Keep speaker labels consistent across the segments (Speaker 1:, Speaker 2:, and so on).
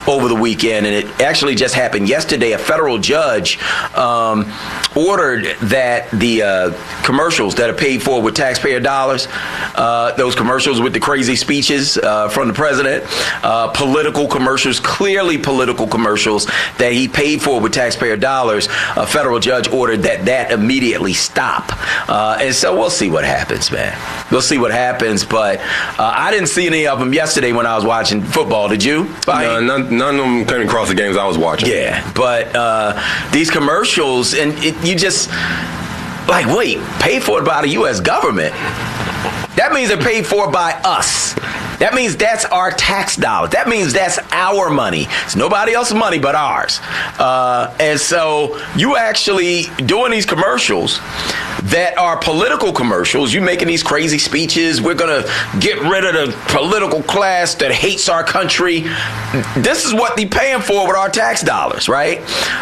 Speaker 1: over the weekend, and it actually just happened yesterday. A federal judge ordered that the commercials that are paid for with taxpayer dollars, those commercials with the crazy speeches from the president, political commercials, clearly political commercials that he paid for with taxpayer dollars, a federal judge ordered that immediately stop. And so we'll see what happens, man. We'll see what happens, but I didn't see any of them yesterday when I was watching football. Did you?
Speaker 2: No, none of them came across the games I was watching.
Speaker 1: Yeah, but these commercials, and you just, like, wait, paid for by the U.S. government? That means they're paid for by us. That means that's our tax dollars. That means that's our money. It's nobody else's money but ours. And so you actually doing these commercials that are political commercials. You making these crazy speeches. We're going to get rid of the political class that hates our country. This is what they're paying for with our tax dollars, right?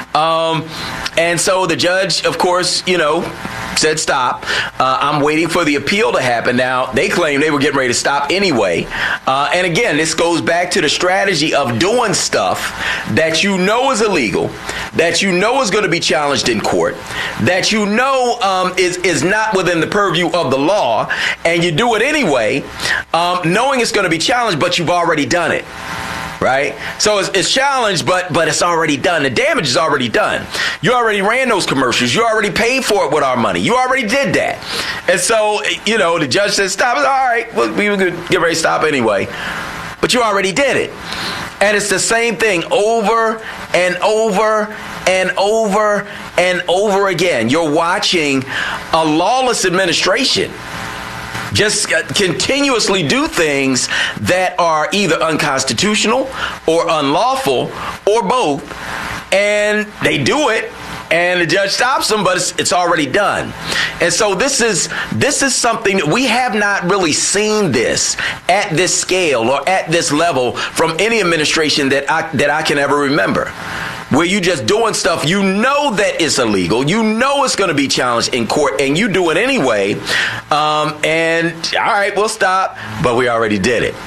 Speaker 1: And so the judge, of course, said stop. I'm waiting for the appeal to happen. Now, they claim they were getting ready to stop anyway. And again, this goes back to the strategy of doing stuff that you know is illegal, that you know is going to be challenged in court, that you know is not within the purview of the law, and you do it anyway, knowing it's going to be challenged, but you've already done it. Right? So it's challenged, but it's already done. The damage is already done. You already ran those commercials. You already paid for it with our money. You already did that. And so, the judge said, stop. All right, well, we were going to get ready to stop anyway. But you already did it. And it's the same thing over and over and over and over again. You're watching a lawless administration just continuously do things that are either unconstitutional or unlawful or both, and they do it, and the judge stops them, but it's already done. And so this is something that we have not really seen this at this scale or at this level from any administration that I can ever remember, where you just doing stuff you know that is illegal, you know it's going to be challenged in court, and you do it anyway. And all right, we'll stop, but we already did it.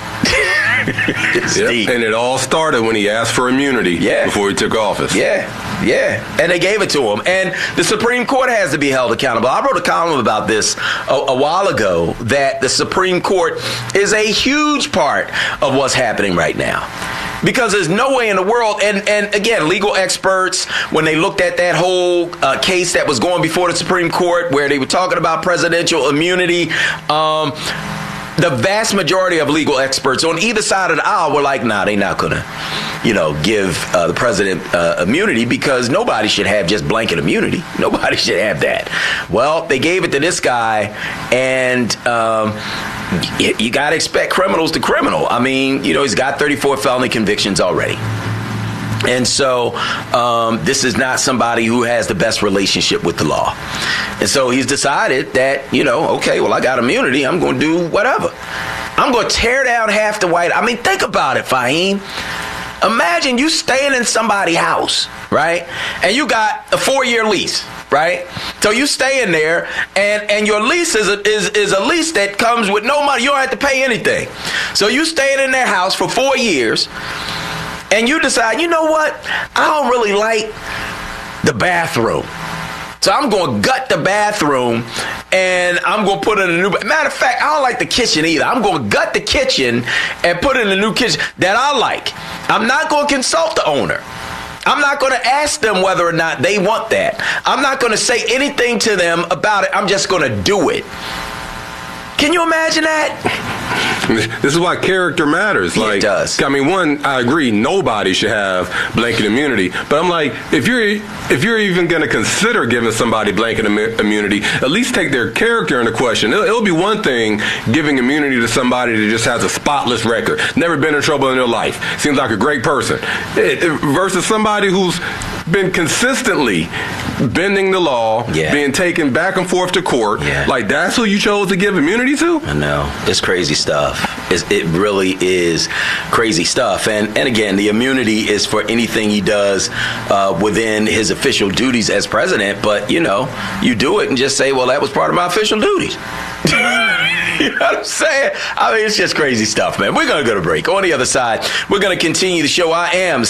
Speaker 2: Yep. And it all started when he asked for immunity before he took office. Yeah. And they gave it to him. And the Supreme Court has to be held accountable. I wrote a column about this a while ago, that the Supreme Court is a huge part of what's happening right now. Because there's no way in the world, and again, legal experts, when they looked at that whole case that was going before the Supreme Court, where they were talking about presidential immunity, the vast majority of legal experts on either side of the aisle were like, nah, they're not going to, give the president immunity, because nobody should have just blanket immunity. Nobody should have that. Well, they gave it to this guy, and you got to expect criminals to criminal. I mean, he's got 34 felony convictions already. And so this is not somebody who has the best relationship with the law. And so he's decided that, okay, well, I got immunity. I'm going to do whatever. I'm going to tear down half the White. I mean, think about it, Fahim. Imagine you staying in somebody's house, right? And you got a 4-year lease, right? So you stay in there, and your lease is a lease that comes with no money. You don't have to pay anything. So you staying in their house for 4 years, and you decide, you know what? I don't really like the bathroom. So I'm going to gut the bathroom, and I'm going to put in a new. Matter of fact, I don't like the kitchen either. I'm going to gut the kitchen and put in a new kitchen that I like. I'm not going to consult the owner. I'm not going to ask them whether or not they want that. I'm not going to say anything to them about it. I'm just going to do it. Can you imagine that? This is why character matters.
Speaker 1: It does.
Speaker 2: I mean, one, I agree, nobody should have blanket immunity. But I'm like, if you're even going to consider giving somebody blanket immunity, at least take their character into question. It'll be one thing giving immunity to somebody that just has a spotless record, never been in trouble in their life, seems like a great person, versus somebody who's been consistently bending the law, being taken back and forth to court. Like, that's who you chose to give immunity to?
Speaker 1: I know. It's crazy stuff. It really is crazy stuff. And again, the immunity is for anything he does within his official duties as president. But, you do it and just say, well, that was part of my official duties. You know what I'm saying? I mean, it's just crazy stuff, man. We're going to go to break. On the other side, we're going to continue the show. I am